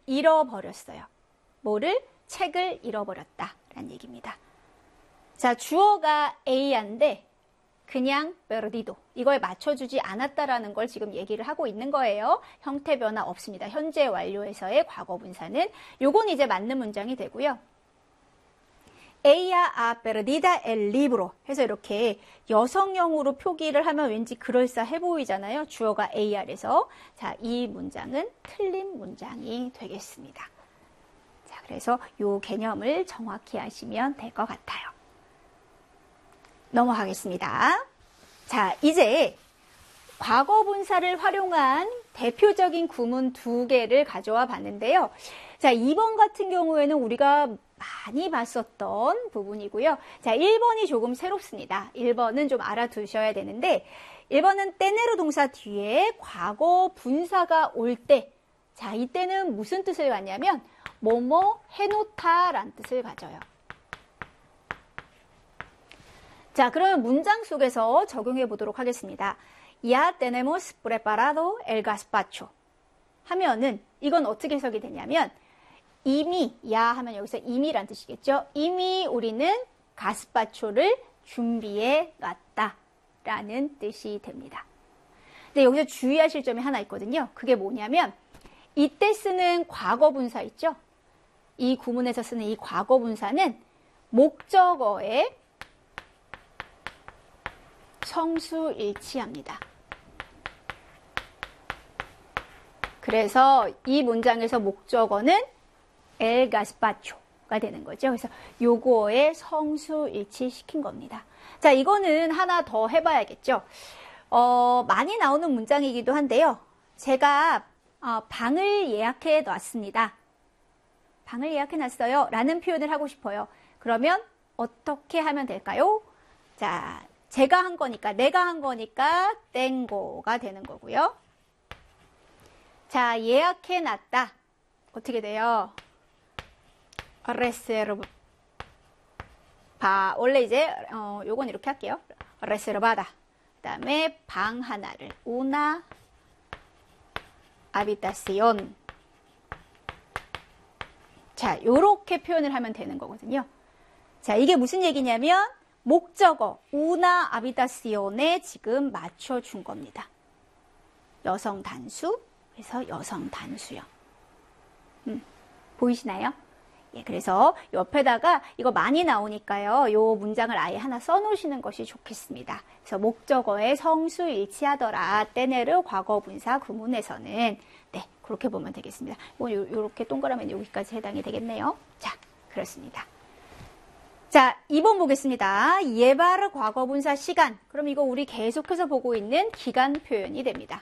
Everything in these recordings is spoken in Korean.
잃어버렸어요. 뭐를? 책을 잃어버렸다 라는 얘기입니다. 자, 주어가 A인데 그냥 perdido 이걸 맞춰주지 않았다라는 걸 지금 얘기를 하고 있는 거예요. 형태 변화 없습니다. 현재 완료에서의 과거 분사는 요건 이제 맞는 문장이 되고요. Ella ha perdida el libro 해서 이렇게 여성형으로 표기를 하면 왠지 그럴싸해 보이잖아요. 주어가 AR에서. 자, 이 문장은 틀린 문장이 되겠습니다. 자, 그래서 요 개념을 정확히 아시면 될 것 같아요. 넘어가겠습니다. 자, 이제 과거 분사를 활용한 대표적인 구문 2개를 가져와 봤는데요. 자, 2번 같은 경우에는 우리가 많이 봤었던 부분이고요. 자, 1번이 조금 새롭습니다. 1번은 좀 알아두셔야 되는데 1번은 tener 동사 뒤에 과거 분사가 올 때, 자, 이때는 무슨 뜻을 갖냐면 뭐뭐 해놓다 라는 뜻을 가져요. 자, 그러면 문장 속에서 적용해 보도록 하겠습니다. Ya tenemos preparado el gazpacho 하면은 이건 어떻게 해석이 되냐면 이미, 야 하면 여기서 이미란 뜻이겠죠. 이미 우리는 가스파초를 준비해 놨다 라는 뜻이 됩니다. 근데 여기서 주의하실 점이 하나 있거든요. 그게 뭐냐면 이때 쓰는 과거 분사 있죠. 이 구문에서 쓰는 이 과거 분사는 목적어에 성수일치합니다. 그래서 이 문장에서 목적어는 el gazpacho가 되는 거죠. 그래서 요거에 성수일치 시킨 겁니다. 자, 이거는 하나 더 해봐야겠죠. 많이 나오는 문장이기도 한데요. 제가 방을 예약해 놨습니다. 방을 예약해 놨어요 라는 표현을 하고 싶어요. 그러면 어떻게 하면 될까요? 자, 제가 한 거니까, 내가 한 거니까 tengo가 되는 거고요. 자, 예약해 놨다. 어떻게 돼요? reserva. 원래 이제 요건 이렇게 할게요. reservada. 그다음에 방 하나를 una habitación. 자, 요렇게 표현을 하면 되는 거거든요. 자, 이게 무슨 얘기냐면 목적어 una habitacion에 지금 맞춰준 겁니다. 여성 단수, 그래서 여성 단수요. 보이시나요? 예, 그래서 옆에다가 이거 많이 나오니까요. 요 문장을 아예 하나 써놓으시는 것이 좋겠습니다. 그래서 목적어에 성수 일치하더라. tener 과거 분사 구문에서는 네, 그렇게 보면 되겠습니다. 요렇게 동그라미 여기까지 해당이 되겠네요. 자, 그렇습니다. 자, 2번 보겠습니다. llevar 과거 분사 시간. 그럼 이거 우리 계속해서 보고 있는 기간 표현이 됩니다.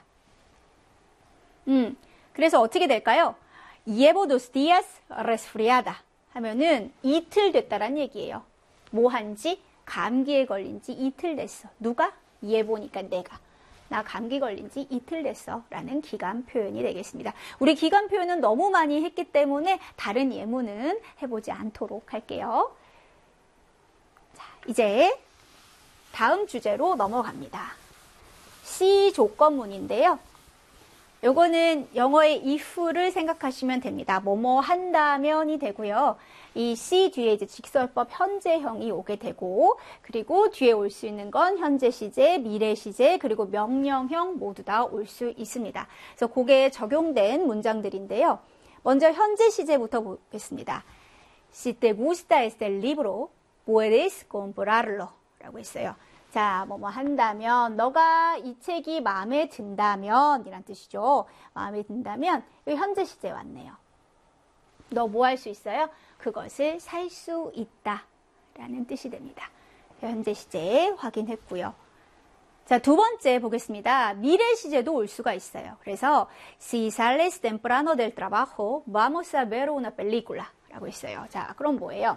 그래서 어떻게 될까요? Llevo 2 días resfriada 하면은 이틀 됐다란 얘기예요. 뭐 한지? 감기에 걸린 지 이틀 됐어. 누가? llevo니까 내가. 나 감기 걸린 지 이틀 됐어 라는 기간 표현이 되겠습니다. 우리 기간 표현은 너무 많이 했기 때문에 다른 예문은 해보지 않도록 할게요. 자, 이제 다음 주제로 넘어갑니다. C 조건문인데요. 요거는 영어의 if를 생각하시면 됩니다. 뭐뭐 한다면이 되고요. 이 C 뒤에 이제 직설법 현재형이 오게 되고, 그리고 뒤에 올 수 있는 건 현재 시제, 미래 시제, 그리고 명령형 모두 다 올 수 있습니다. 그래서 그게 적용된 문장들인데요. 먼저 현재 시제부터 보겠습니다. Si te gusta este libro, puedes comprarlo 라고 했어요. 자, 뭐뭐 한다면, 너가 이 책이 마음에 든다면 이란 뜻이죠. 마음에 든다면 여기 현재 시제 왔네요. 너 뭐 할 수 있어요? 그것을 살 수 있다 라는 뜻이 됩니다. 현재 시제 확인했고요. 자, 두 번째 보겠습니다. 미래 시제도 올 수가 있어요. 그래서 Si sales temprano del trabajo, vamos a ver una película 라고 있어요. 자, 그럼 뭐예요?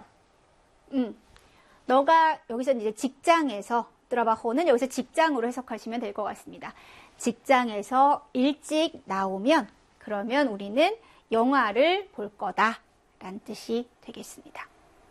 너가 여기서 이제 직장에서 trabajo는 여기서 직장으로 해석하시면 될 것 같습니다. 직장에서 일찍 나오면 그러면 우리는 영화를 볼 거다 라는 뜻이 되겠습니다.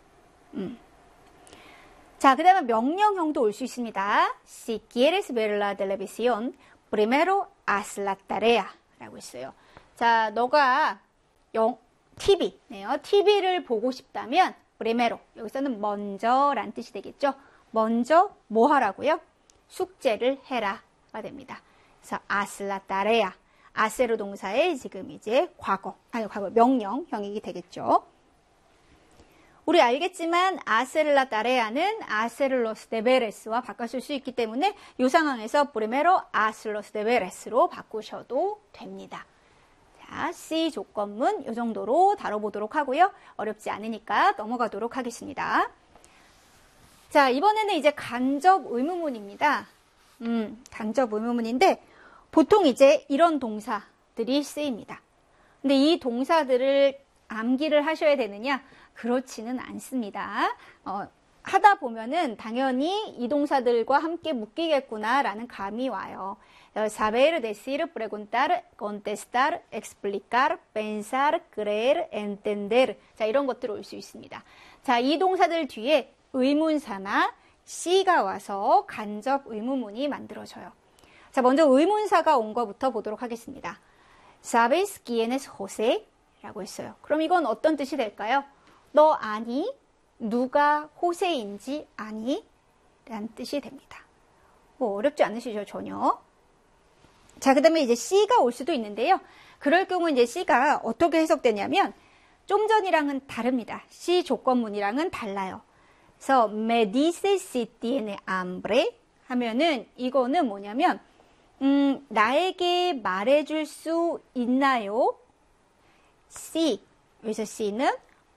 자, 그 다음에 명령형도 올 수 있습니다. Si quieres ver la televisión, primero haz la tarea 라고 했어요. 자, 너가 TV네요. TV를 보고 싶다면 primero 여기서는 먼저란 뜻이 되겠죠. 먼저 뭐 하라고요? 숙제를 해라가 됩니다. 그래서 haz la tarea. hacer 동사의 지금 이제 과거 명령형이 되겠죠. 우리 알겠지만 hacer la tarea는 hacer los deberes와 바꿔줄 수 있기 때문에 이 상황에서 primero haz los deberes로 바꾸셔도 됩니다. 자, C 조건문 이 정도로 다뤄보도록 하고요. 어렵지 않으니까 넘어가도록 하겠습니다. 자, 이번에는 이제 간접 의문문입니다. 간접 의문문인데 보통 이제 이런 동사들이 쓰입니다. 근데 이 동사들을 암기를 하셔야 되느냐? 그렇지는 않습니다. 하다 보면은 당연히 이 동사들과 함께 묶이겠구나라는 감이 와요. saber, decir, preguntar, contestar, explicar, pensar, creer, entender. 자, 이런 것들 올 수 있습니다. 자, 이 동사들 뒤에 의문사나 C가 와서 간접 의문문이 만들어져요. 자, 먼저 의문사가 온 거부터 보도록 하겠습니다. ¿Sabes quién es José? 라고 했어요. 그럼 이건 어떤 뜻이 될까요? 너 아니? 누가 호세인지 아니? 라는 뜻이 됩니다. 뭐 어렵지 않으시죠? 전혀. 자, 그 다음에 이제 C가 올 수도 있는데요. 그럴 경우 이제 C가 어떻게 해석되냐면 좀 전이랑은 다릅니다. C 조건문이랑은 달라요. 그래서 me dice si tiene hambre 하면은 이거는 뭐냐면 나에게 말해줄 수 있나요? C. 여기서 C는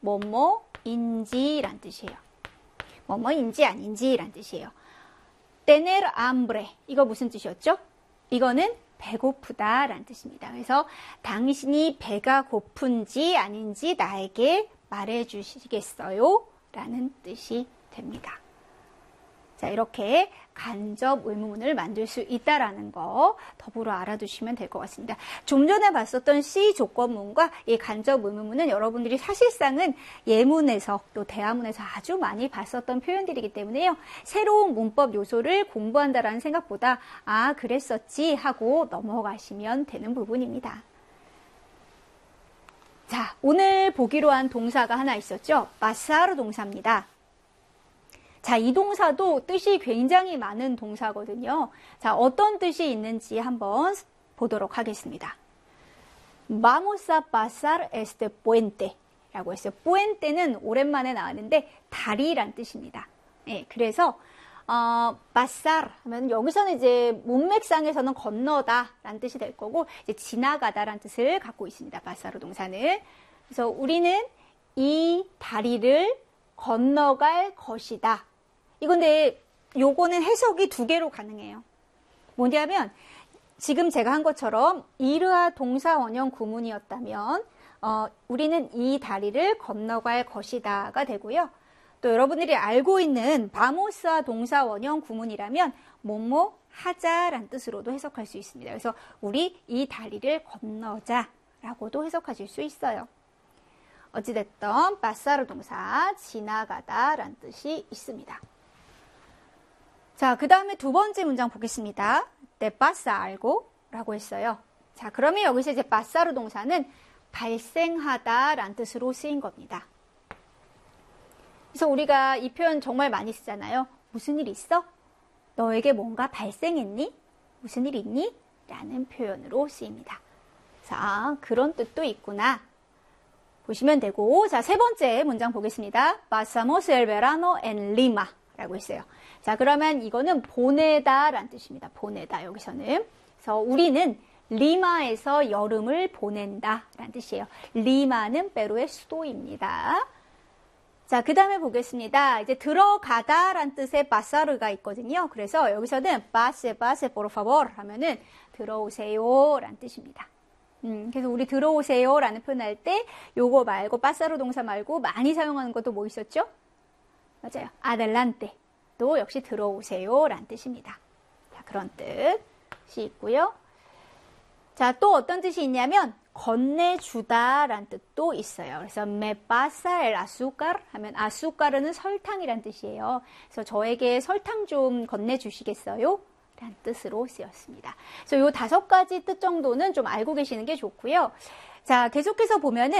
뭐뭐인지란 뜻이에요. 뭐뭐인지 아닌지란 뜻이에요. tener hambre 이거 무슨 뜻이었죠? 이거는 배고프다란 뜻입니다. 그래서 당신이 배가 고픈지 아닌지 나에게 말해 주시겠어요? 라는 뜻이 됩니다. 자, 이렇게 간접 의문문을 만들 수 있다라는 거 더불어 알아두시면 될 것 같습니다. 좀 전에 봤었던 C 조건문과 이 간접 의문문은 여러분들이 사실상은 예문에서 또 대화문에서 아주 많이 봤었던 표현들이기 때문에요. 새로운 문법 요소를 공부한다라는 생각보다 아, 그랬었지 하고 넘어가시면 되는 부분입니다. 자, 오늘 보기로 한 동사가 하나 있었죠. pasar 동사입니다. 자, 이 동사도 뜻이 굉장히 많은 동사거든요. 자, 어떤 뜻이 있는지 한번 보도록 하겠습니다. Vamos a pasar este puente 라고 했어요. puente는 오랜만에 나왔는데 다리란 뜻입니다. 네, 그래서 pasar 하면 여기서는 이제 문맥상에서는 건너다 라는 뜻이 될 거고 이제 지나가다 라는 뜻을 갖고 있습니다. pasar 동사는. 그래서 우리는 이 다리를 건너갈 것이다. 이건데 요거는 해석이 두 개로 가능해요. 뭐냐면 지금 제가 한 것처럼 이르하 동사 원형 구문이었다면 우리는 이 다리를 건너갈 것이다가 되고요. 또 여러분들이 알고 있는 바모스와 동사 원형 구문이라면 뭐뭐 하자라는 뜻으로도 해석할 수 있습니다. 그래서 우리 이 다리를 건너자라고도 해석하실 수 있어요. 어찌됐든 pasar 동사 지나가다라는 뜻이 있습니다. 자, 그 다음에 두 번째 문장 보겠습니다. te pasa algo 라고 했어요. 자, 그러면 여기서 이제 pasar 동사는 발생하다 라는 뜻으로 쓰인 겁니다. 그래서 우리가 이 표현 정말 많이 쓰잖아요. 무슨 일 있어? 너에게 뭔가 발생했니? 무슨 일 있니? 라는 표현으로 쓰입니다. 자, 그런 뜻도 있구나. 보시면 되고, 자, 세 번째 문장 보겠습니다. Pasamos el verano en Lima 라고 했어요. 자, 그러면 이거는 보내다 라는 뜻입니다. 보내다, 여기서는. 그래서 우리는 리마에서 여름을 보낸다 라는 뜻이에요. 리마는 페루의 수도입니다. 자, 그 다음에 보겠습니다. 이제 들어가다 라는 뜻의 pasar가 있거든요. 그래서 여기서는 pase, por favor 하면은 들어오세요 라는 뜻입니다. 그래서 우리 들어오세요 라는 표현할 때 요거 말고 pasar 동사 말고 많이 사용하는 것도 뭐 있었죠? 맞아요. adelante 또 역시 들어오세요 라는 뜻입니다. 자, 그런 뜻이 있고요. 자, 또 어떤 뜻이 있냐면 건네주다 라는 뜻도 있어요. 그래서 me pasa el azúcar 하면 azúcar은 설탕이란 뜻이에요. 그래서 저에게 설탕 좀 건네주시겠어요? 라는 뜻으로 쓰였습니다. 그래서 요 5가지 뜻 정도는 좀 알고 계시는 게 좋고요. 자, 계속해서 보면은